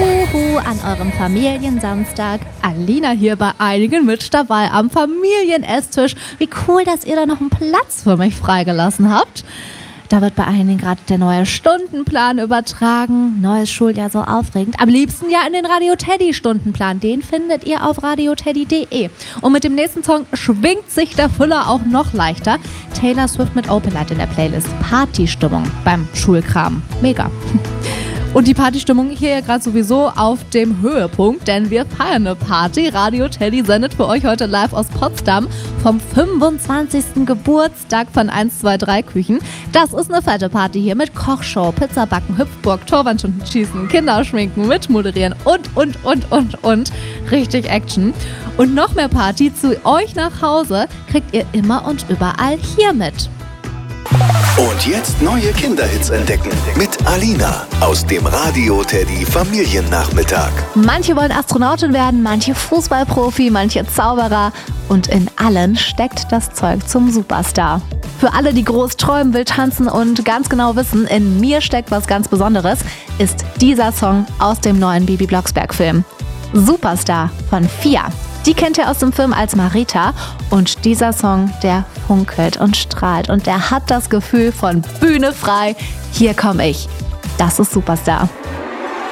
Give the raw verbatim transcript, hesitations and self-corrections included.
Uhu an eurem Familiensamstag. Alina hier bei einigen mit dabei am Familienesstisch. Wie cool, dass ihr da noch einen Platz für mich freigelassen habt. Da wird bei einigen gerade der neue Stundenplan übertragen. Neues Schuljahr, so aufregend. Am liebsten ja in den Radio Teddy Stundenplan. Den findet ihr auf radioteddy punkt de. Und mit dem nächsten Song schwingt sich der Füller auch noch leichter. Taylor Swift mit Open Light in der Playlist. Partystimmung beim Schulkram. Mega. Und die Partystimmung hier gerade sowieso auf dem Höhepunkt, denn wir feiern eine Party. Radio Teddy sendet für euch heute live aus Potsdam vom fünfundzwanzigsten Geburtstag von eins zwei drei Küchen. Das ist eine fette Party hier mit Kochshow, Pizzabacken, Hüpfburg, Torwandstunden schießen, Kinderschminken, mitmoderieren und, und, und, und, und. Richtig Action. Und noch mehr Party zu euch nach Hause kriegt ihr immer und überall hier mit. Und jetzt neue Kinderhits entdecken mit Alina aus dem Radio Teddy Familiennachmittag. Manche wollen Astronautin werden, manche Fußballprofi, manche Zauberer und in allen steckt das Zeug zum Superstar. Für alle, die groß träumen, will tanzen und ganz genau wissen, in mir steckt was ganz Besonderes, ist dieser Song aus dem neuen Bibi Blocksberg-Film. Superstar von Fia. Die kennt ihr aus dem Film als Marita und dieser Song, der funkelt und strahlt und der hat das Gefühl von Bühne frei. Hier komme ich. Das ist Superstar.